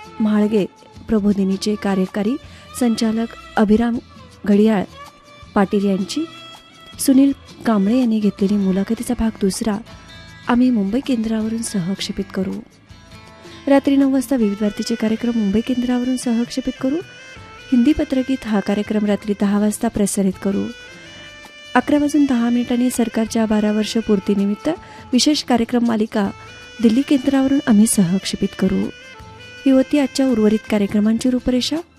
म्हाळगे प्रबोधिनीचे कार्यकारी संचालक अभिराम घडियाळ पाटील यांची सुनील कांबळे यांनी घेतलेली मुलाखतीचा भाग दुसरा आम्ही मुंबई केंद्रावरून सहक्षेपित करू. रात्री 9 वाजता विविध भारतीचे कार्यक्रम मुंबई केंद्रावरून सहक्षेपित करू. हिंदी पत्रगीत हा कार्यक्रम रात्री 10 वाजता प्रसारित करू. 11:10 सरकारच्या 12 वर्ष पूर्तीनिमित्त विशेष कार्यक्रम मालिका दिल्ली केंद्रावरून आम्ही सहक्षेपित करू. ही होती आजच्या उर्वरित कार्यक्रमांची रूपरेषा.